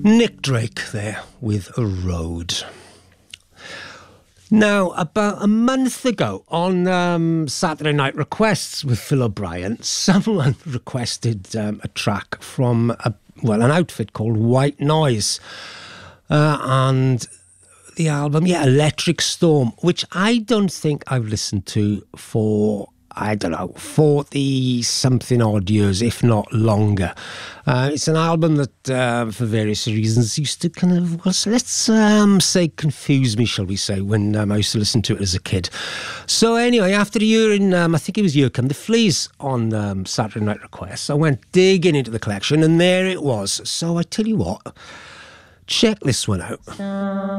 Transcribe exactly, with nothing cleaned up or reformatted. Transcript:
Nick Drake there with A Road. Now, about a month ago on um, Saturday Night Requests with Phil O'Brien, someone requested um, a track from, a, well, an outfit called White Noise. Uh, and the album, yeah, Electric Storm, which I don't think I've listened to for, I don't know, forty-something odd years, if not longer. Uh, it's an album that, uh, for various reasons, used to kind of, well, so let's um, say confuse me, shall we say, when um, I used to listen to it as a kid. So anyway, after a year in, um, I think it was Here Come the Fleas on um, Saturday Night Requests, I went digging into the collection, and there it was. So I tell you what, check this one out.